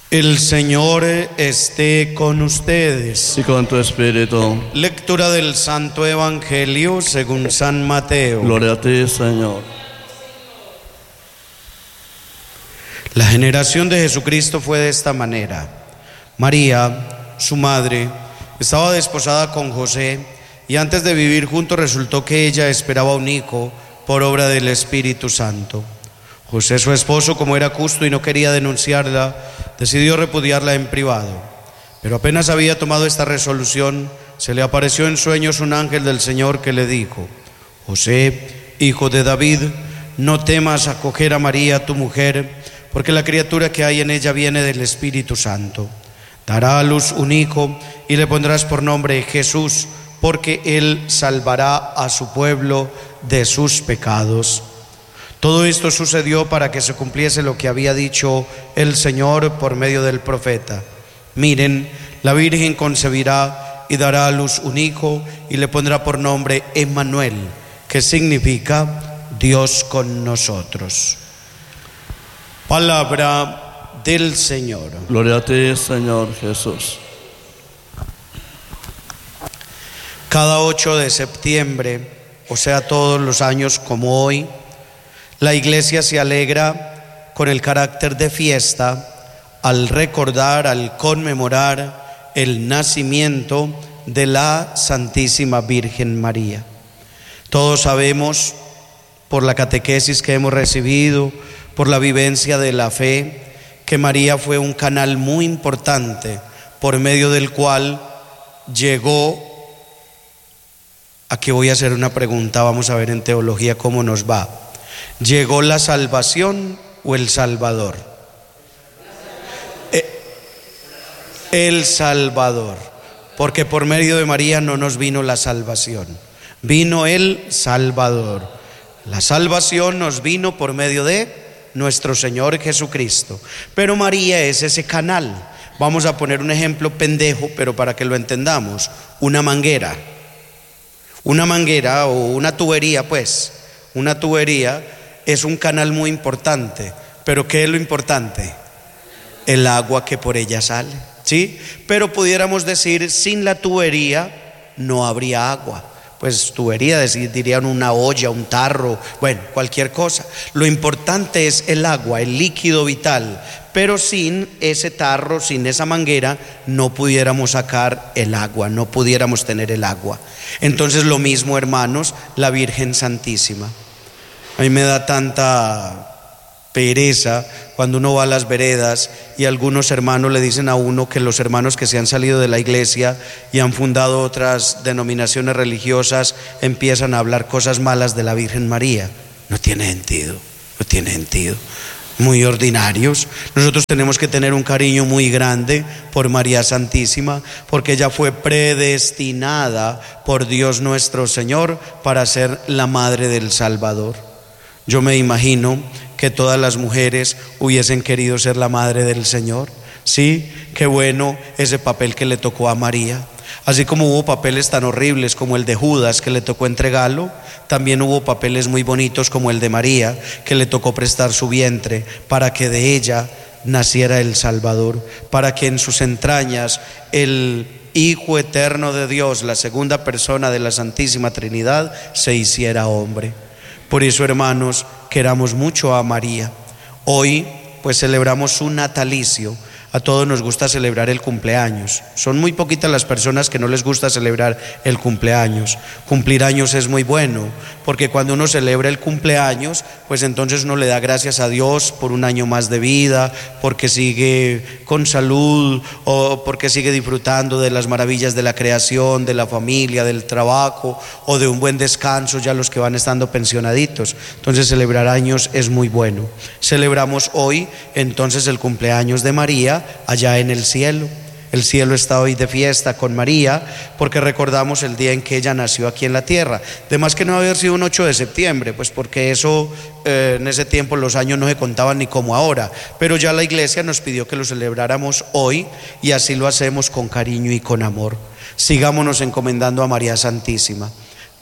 El Señor esté con ustedes. Y con tu espíritu. Lectura del Santo Evangelio según San Mateo. Gloria a ti, Señor. La generación de Jesucristo fue de esta manera. María, su madre, estaba desposada con José, y antes de vivir juntos resultó que ella esperaba un hijo por obra del Espíritu Santo. José, su esposo, como era justo y no quería denunciarla, decidió repudiarla en privado. Pero apenas había tomado esta resolución, se le apareció en sueños un ángel del Señor que le dijo: José, hijo de David, no temas acoger a María, tu mujer, porque la criatura que hay en ella viene del Espíritu Santo. Dará a luz un hijo y le pondrás por nombre Jesús, porque él salvará a su pueblo de sus pecados. Todo esto sucedió para que se cumpliese lo que había dicho el Señor por medio del profeta: miren, la Virgen concebirá y dará a luz un hijo y le pondrá por nombre Emmanuel, que significa Dios con nosotros. Palabra del Señor. Gloria a ti, Señor Jesús. Cada 8 de septiembre, o sea, todos los años como hoy, la Iglesia se alegra con el carácter de fiesta al recordar, al conmemorar el nacimiento de la Santísima Virgen María. Todos sabemos, por la catequesis que hemos recibido, por la vivencia de la fe, que María fue un canal muy importante por medio del cual llegó. Aquí voy a hacer una pregunta, vamos a ver en teología cómo nos va. ¿Llegó la salvación o el Salvador? El Salvador, porque por medio de María no nos vino la salvación, vino el Salvador. La salvación nos vino por medio de nuestro Señor Jesucristo, pero María es ese canal. Vamos a poner un ejemplo pendejo, pero para que lo entendamos: una manguera o una tubería, pues una tubería es un canal muy importante, pero ¿qué es lo importante? El agua que por ella sale, ¿sí? Pero pudiéramos decir, sin la tubería no habría agua. Pues tubería, dirían una olla, un tarro, bueno, cualquier cosa. Lo importante es el agua, el líquido vital, pero sin ese tarro, sin esa manguera, no pudiéramos sacar el agua, no pudiéramos tener el agua. Entonces lo mismo, hermanos, la Virgen Santísima. A mí me da tanta pereza cuando uno va a las veredas y algunos hermanos le dicen a uno que los hermanos que se han salido de la iglesia y han fundado otras denominaciones religiosas empiezan a hablar cosas malas de la Virgen María. No tiene sentido, no tiene sentido. Muy ordinarios. Nosotros tenemos que tener un cariño muy grande por María Santísima, porque ella fue predestinada por Dios nuestro Señor para ser la madre del Salvador. Yo me imagino que todas las mujeres hubiesen querido ser la madre del Señor. Sí, qué bueno ese papel que le tocó a María. Así como hubo papeles tan horribles como el de Judas, que le tocó entregarlo, también hubo papeles muy bonitos como el de María, que le tocó prestar su vientre para que de ella naciera el Salvador, para que en sus entrañas el Hijo eterno de Dios, la segunda persona de la Santísima Trinidad, se hiciera hombre. Por eso, hermanos, queramos mucho a María. Hoy pues celebramos su natalicio. A todos nos gusta celebrar el cumpleaños. Son muy poquitas las personas que no les gusta celebrar el cumpleaños. Cumplir años es muy bueno, porque cuando uno celebra el cumpleaños, pues entonces uno le da gracias a Dios por un año más de vida, porque sigue con salud o porque sigue disfrutando de las maravillas de la creación, de la familia, del trabajo o de un buen descanso, ya los que van estando pensionaditos. Entonces celebrar años es muy bueno. Celebramos hoy entonces el cumpleaños de María allá en el cielo. El cielo está hoy de fiesta con María porque recordamos el día en que ella nació aquí en la tierra. De más que no haber sido un 8 de septiembre, pues porque eso en ese tiempo los años no se contaban ni como ahora, pero ya la iglesia nos pidió que lo celebráramos hoy y así lo hacemos con cariño y con amor. Sigámonos encomendando a María Santísima.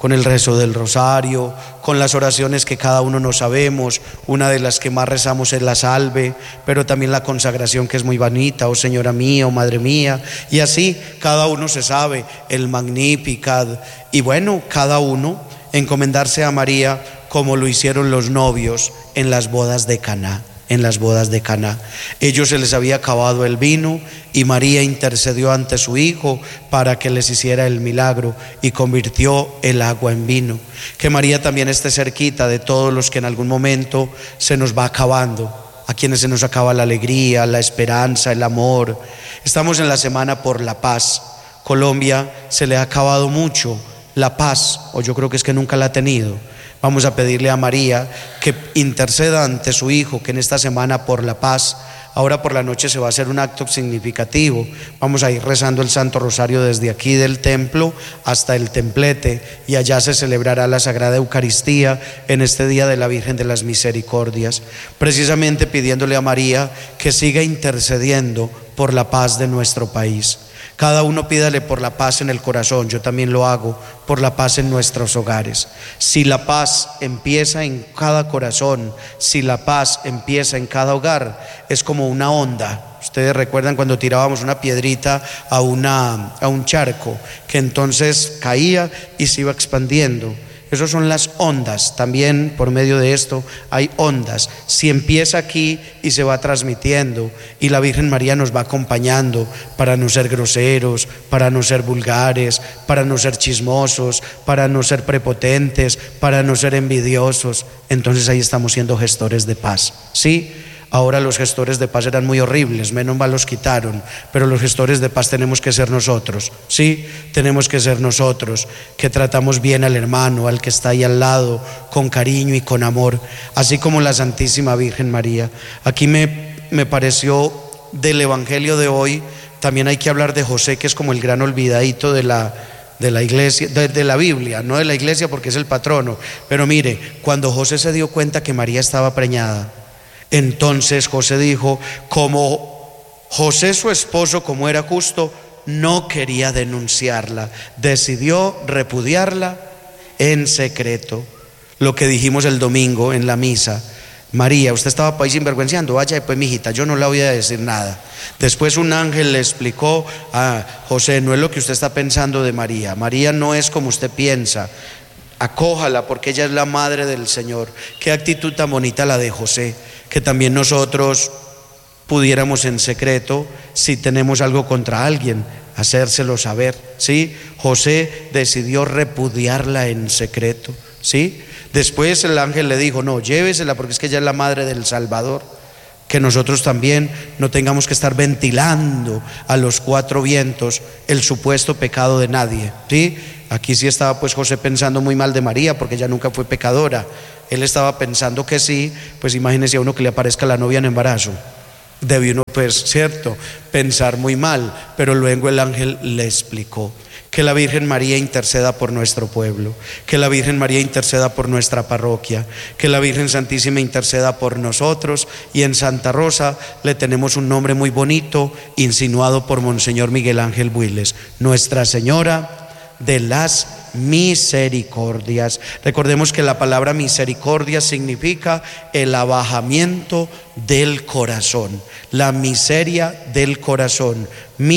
con el rezo del rosario, con las oraciones que cada uno nos sabemos. Una de las que más rezamos es la salve, pero también la consagración, que es muy bonita, oh Señora mía, oh Madre mía, y así cada uno se sabe el Magnificat. Y bueno, cada uno encomendarse a María como lo hicieron los novios en las bodas de Caná. En las bodas de Caná, ellos se les había acabado el vino y María intercedió ante su hijo para que les hiciera el milagro y convirtió el agua en vino. Que María también esté cerquita de todos los que en algún momento se nos va acabando, a quienes se nos acaba la alegría, la esperanza, el amor. Estamos en la semana por la paz. Colombia se le ha acabado mucho la paz, o yo creo que es que nunca la ha tenido. Vamos a pedirle a María que interceda ante su Hijo, que en esta semana por la paz, ahora por la noche se va a hacer un acto significativo. Vamos a ir rezando el Santo Rosario desde aquí del templo hasta el templete, y allá se celebrará la Sagrada Eucaristía en este día de la Virgen de las Misericordias, precisamente pidiéndole a María que siga intercediendo por la paz de nuestro país. Cada uno pídale por la paz en el corazón, yo también lo hago, por la paz en nuestros hogares. Si la paz empieza en cada corazón, si la paz empieza en cada hogar, es como una onda. Ustedes recuerdan cuando tirábamos una piedrita a un charco, que entonces caía y se iba expandiendo. Esas son las ondas. También por medio de esto hay ondas. Si empieza aquí y se va transmitiendo, y la Virgen María nos va acompañando para no ser groseros, para no ser vulgares, para no ser chismosos, para no ser prepotentes, para no ser envidiosos, entonces ahí estamos siendo gestores de paz, ¿sí? Ahora los gestores de paz eran muy horribles, menos mal los quitaron, pero los gestores de paz tenemos que ser nosotros, ¿sí? Tenemos que ser nosotros, que tratamos bien al hermano, al que está ahí al lado, con cariño y con amor, así como la Santísima Virgen María. Aquí me pareció del Evangelio de hoy, también hay que hablar de José, que es como el gran olvidadito de la iglesia, de la Biblia, no de la iglesia porque es el patrono, pero mire, cuando José se dio cuenta que María estaba preñada, entonces José dijo, como José su esposo, como era justo, no quería denunciarla, decidió repudiarla en secreto. Lo que dijimos el domingo en la misa: María, usted estaba ahí sinvergüenciando, vaya pues mijita, yo no le voy a decir nada. Después un ángel le explicó a José, no es lo que usted está pensando de María, María no es como usted piensa, acójala porque ella es la madre del Señor. Qué actitud tan bonita la de José, que también nosotros pudiéramos en secreto, si tenemos algo contra alguien, hacérselo saber, ¿sí? José decidió repudiarla en secreto, ¿sí? Después el ángel le dijo, no, llévesela porque es que ella es la madre del Salvador. Que nosotros también no tengamos que estar ventilando a los cuatro vientos el supuesto pecado de nadie, ¿sí? Aquí sí estaba pues José pensando muy mal de María porque ella nunca fue pecadora. Él estaba pensando que sí, pues imagínese a uno que le aparezca la novia en embarazo. Debe uno pues, cierto, pensar muy mal, pero luego el ángel le explicó. Que la Virgen María interceda por nuestro pueblo, que la Virgen María interceda por nuestra parroquia, que la Virgen Santísima interceda por nosotros. Y en Santa Rosa le tenemos un nombre muy bonito, insinuado por Monseñor Miguel Ángel Builes: Nuestra Señora de las Misericordias. Recordemos que la palabra misericordia significa el abajamiento del corazón, la miseria del corazón.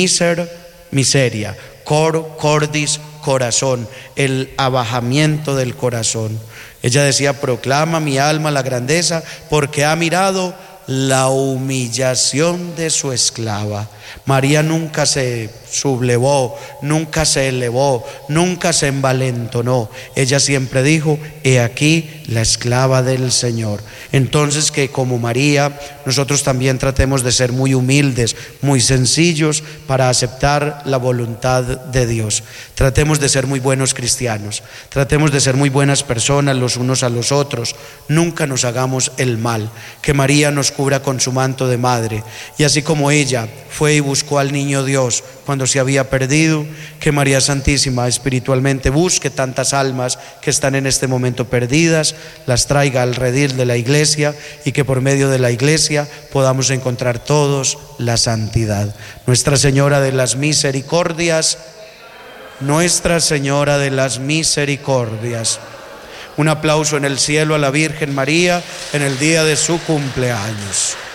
Miseria, cordis, corazón, el abajamiento del corazón. Ella decía: proclama mi alma la grandeza, porque ha mirado la humillación de su esclava. María nunca se sublevó, nunca se elevó, nunca se envalentonó. Ella siempre dijo: he aquí la esclava del Señor. Entonces, que como María nosotros también tratemos de ser muy humildes, muy sencillos para aceptar la voluntad de Dios. Tratemos de ser muy buenos cristianos, tratemos de ser muy buenas personas los unos a los otros. Nunca nos hagamos el mal. Que María nos cubra con su manto de madre, y así como ella fue y buscó al niño Dios cuando se había perdido, que María Santísima espiritualmente busque tantas almas que están en este momento perdidas, las traiga al redil de la iglesia, y que por medio de la iglesia podamos encontrar todos la santidad. Nuestra Señora de las Misericordias, Nuestra Señora de las Misericordias. Un aplauso en el cielo a la Virgen María en el día de su cumpleaños.